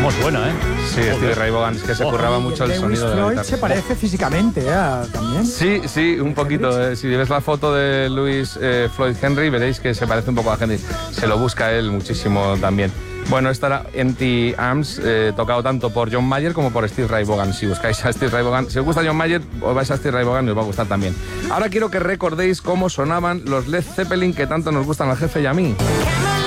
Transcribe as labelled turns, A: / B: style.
A: Cómo suena, ¿eh?
B: Sí, Stevie Ray Vaughan, es que se curraba mucho el sonido de la
C: Floyd
B: guitarra.
C: se parece físicamente también.
B: Sí, un poquito. Si ves la foto de Louis Floyd Henry, veréis que se parece un poco a Henry. Se lo busca él muchísimo también. Bueno, esta era Empty Arms, tocado tanto por John Mayer como por Steve Ray Vaughan. Si buscáis a Steve Ray Vaughan, si os gusta John Mayer, os vais a Steve Ray Vaughan y os va a gustar también. Ahora quiero que recordéis cómo sonaban los Led Zeppelin que tanto nos gustan al jefe y a mí.